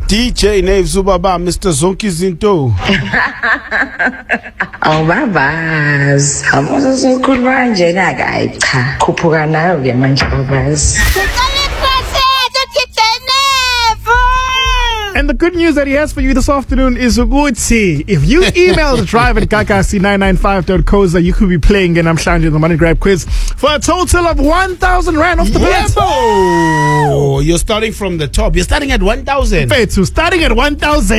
DJ Nave Zubaba, Mr. Zonki Zinto. Awubabazi amuzo sikhuluma nje nakayi cha khuphuka nayo ke manje babazi. And the good news that he has for you this afternoon is ukuthi if you email the drive at kakasi995.co, you could be playing in Namhlanje the Money Grab quiz for a total of 1,000 rand off the bat. Oh, you're starting from the top. You're starting at 1,000. Starting at 1,000.